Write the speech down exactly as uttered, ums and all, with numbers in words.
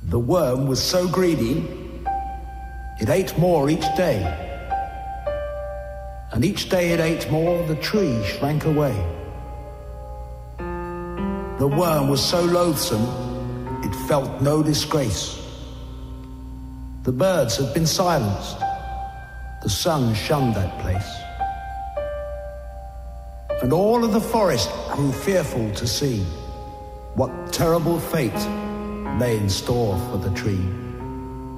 The worm was so greedy, it ate more each day. And each day it ate more, the tree shrank away. The worm was so loathsome, it felt no disgrace. The birds had been silenced, the sun shunned that place. And all of the forest grew fearful to see what terrible fate lay in store for the tree.